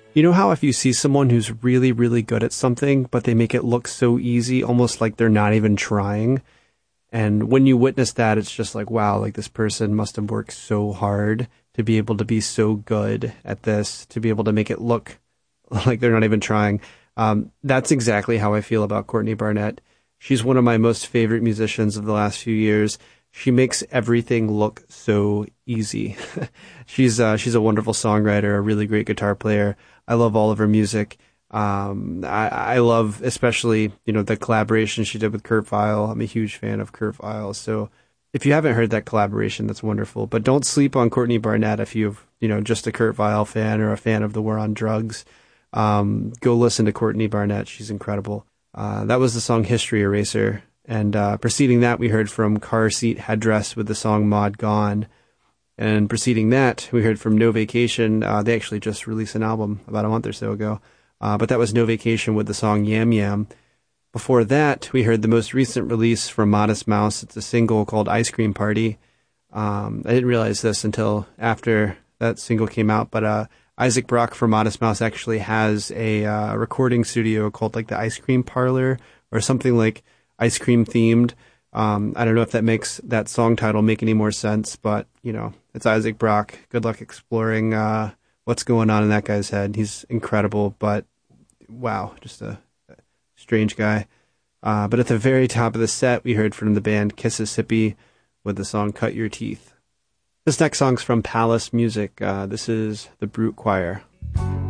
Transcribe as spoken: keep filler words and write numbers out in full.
You know how if you see someone who's really, really good at something, but they make it look so easy, almost like they're not even trying? And when you witness that, it's just like, wow, like this person must have worked so hard to be able to be so good at this, to be able to make it look like they're not even trying. Um, that's exactly how I feel about Courtney Barnett. She's one of my most favorite musicians of the last few years. She makes everything look so easy. she's uh, she's a wonderful songwriter, a really great guitar player. I love all of her music. Um, I, I love especially, you know, the collaboration she did with Kurt Vile. I'm a huge fan of Kurt Vile. So if you haven't heard that collaboration, that's wonderful. But don't sleep on Courtney Barnett if you've, you know, just a Kurt Vile fan or a fan of the War on Drugs. Um, go listen to Courtney Barnett. She's incredible. Uh, that was the song History Eraser. And uh, preceding that, we heard from Car Seat Headdress with the song Mod Gone. And preceding that, we heard from No Vacation. Uh, they actually just released an album about a month or so ago. Uh, but that was No Vacation with the song Yam Yam. Before that, we heard the most recent release from Modest Mouse. It's a single called Ice Cream Party. Um, I didn't realize this until after that single came out, but uh, Isaac Brock from Modest Mouse actually has a uh, recording studio called like the Ice Cream Parlor or something like ice cream themed. Um, I don't know if that makes that song title make any more sense, but, you know, it's Isaac Brock. Good luck exploring uh, what's going on in that guy's head. He's incredible, but wow, just a, a strange guy. Uh, but at the very top of the set, we heard from the band Kississippi with the song Cut Your Teeth. This next song's from Palace Music. Uh, this is the Brute Choir.